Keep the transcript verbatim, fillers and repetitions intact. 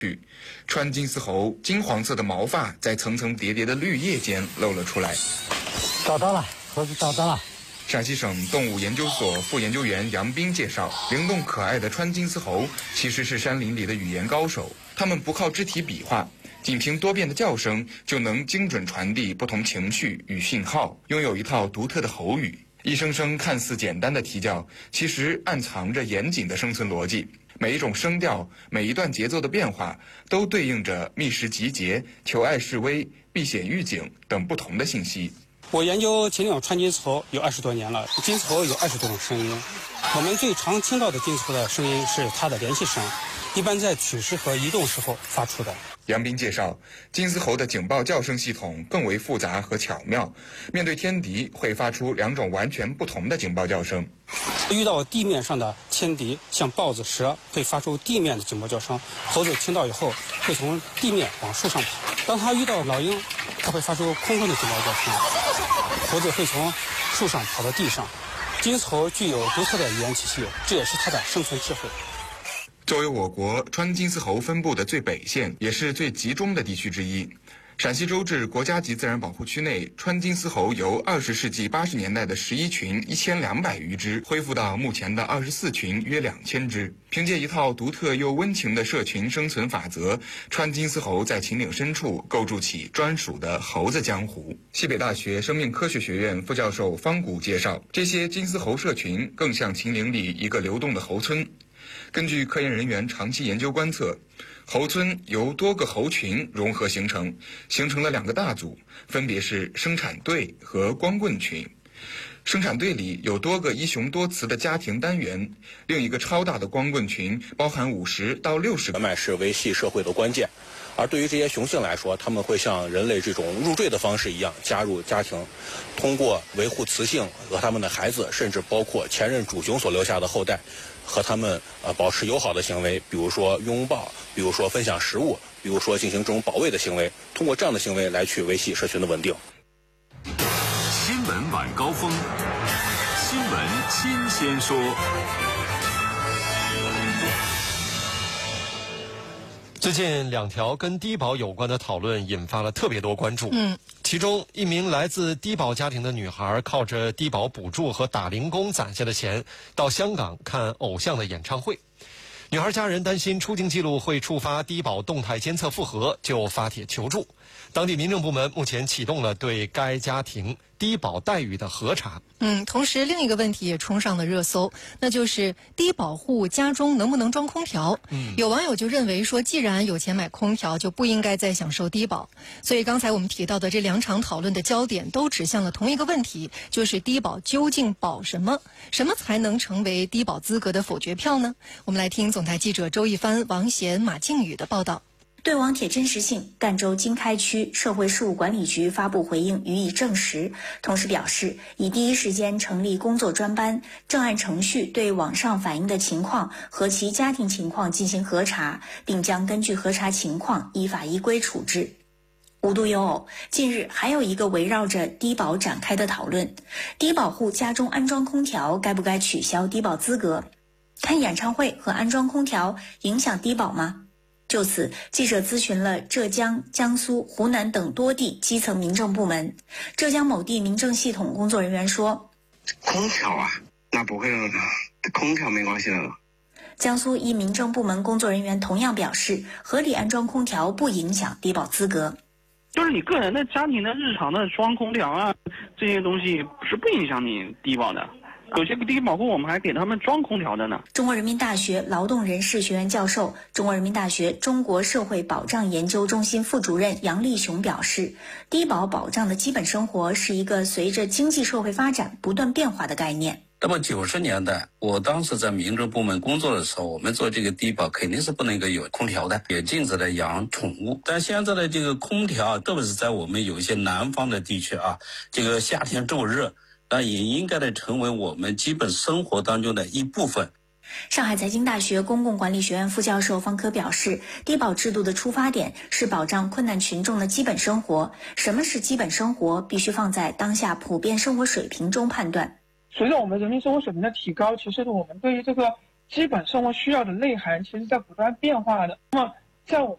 川金丝猴金黄色的毛发在层层叠叠的绿叶间露了出来。 找到了，猴子找到了。 陕西省动物研究所副研究员杨斌介绍，灵动可爱的川金丝猴其实是山林里的语言高手，它们不靠肢体比划，仅凭多变的叫声就能精准传递不同情绪与信号，拥有一套独特的喉语。一声声看似简单的啼叫，其实暗藏着严谨的生存逻辑。每一种声调，每一段节奏的变化，都对应着觅食集结、求爱示威、避险预警等不同的信息。 我研究秦岭川金丝猴有二十多年了，金丝猴有二十多种声音。我们最常听到的金丝猴的声音是它的联系声，一般在取食和移动时候发出的。 杨斌介绍，金丝猴的警报叫声系统更为复杂和巧妙，面对天敌会发出两种完全不同的警报叫声。 遇到地面上的天敌，像豹子、蛇，会发出地面的警报叫声。猴子听到以后，会从地面往树上跑。当它遇到老鹰，它会发出空中的警报叫声。猴子会从树上跑到地上。金丝猴具有独特的语言体系，这也是它的生存智慧。 作为我国川金丝猴分布的最北线，也是最集中的地区之一，陕西周至国家级自然保护区内，川金丝猴由二十世纪八十年代的十一群一千两百余只，恢复到目前的二十四群约两千只。凭借一套独特又温情的社群生存法则，川金丝猴在秦岭深处构筑起专属的猴子江湖。西北大学生命科学学院副教授方谷介绍，这些金丝猴社群更像秦岭里一个流动的猴村。根据科研人员长期研究观测，猴村由多个猴群融合形成，形成了两个大组，分别是生产队和光棍群。生产队里有多个一雄多雌的家庭单元，另一个超大的光棍群包含五十到六十个。 人脉是维系社会的关键，而对于这些雄性来说，他们会像人类这种入赘的方式一样加入家庭，通过维护雌性和他们的孩子，甚至包括前任主雄所留下的后代，和他们呃保持友好的行为，比如说拥抱，比如说分享食物，比如说进行这种保卫的行为，通过这样的行为来去维系社群的稳定。 新闻晚高峰，新闻新鲜说。 最近两条跟低保有关的讨论引发了特别多关注。 嗯， 其中一名来自低保家庭的女孩，靠着低保补助和打零工攒下的钱，到香港看偶像的演唱会。女孩家人担心出境记录会触发低保动态监测复核，就发帖求助。当地民政部门目前启动了对该家庭低保待遇的核查。 嗯，同时另一个问题也冲上了热搜，那就是低保户家中能不能装空调？嗯，有网友就认为说，既然有钱买空调，就不应该再享受低保。所以刚才我们提到的这两场讨论的焦点都指向了同一个问题，就是低保究竟保什么？什么才能成为低保资格的否决票呢？我们来听总台记者周一帆、王贤、马靖宇的报道。 对网帖真实性，赣州经开区社会事务管理局发布回应予以证实，同时表示已第一时间成立工作专班，正按程序对网上反映的情况和其家庭情况进行核查，并将根据核查情况依法依规处置。无独有偶，近日还有一个围绕着低保展开的讨论：低保户家中安装空调该不该取消低保资格？看演唱会和安装空调影响低保吗？就此，记者咨询了浙江、江苏、湖南等多地基层民政部门。浙江某地民政系统工作人员说：“ 空调啊，那不会了的，空调没关系的。” 江苏一民政部门工作人员同样表示，合理安装空调不影响低保资格。 就是你个人的家庭的日常的装空调啊，这些东西是不影响你低保的。有些低保户我们还给他们装空调的呢。 中国人民大学劳动人事学院教授、中国人民大学中国社会保障研究中心副主任杨立雄表示，低保保障的基本生活是一个随着经济社会发展不断变化的概念。 那么九十年代，我当时在民政部门工作的时候，我们做这个低保肯定是不能够有空调的，也禁止了养宠物。但现在的这个空调，特别是在我们有一些南方的地区啊，这个夏天这么热，那也应该的成为我们基本生活当中的一部分。 上海财经大学公共管理学院副教授方科表示，低保制度的出发点是保障困难群众的基本生活。什么是基本生活，必须放在当下普遍生活水平中判断。 随着我们人民生活水平的提高，其实我们对于这个基本生活需要的内涵，其实在不断变化的。那么在我们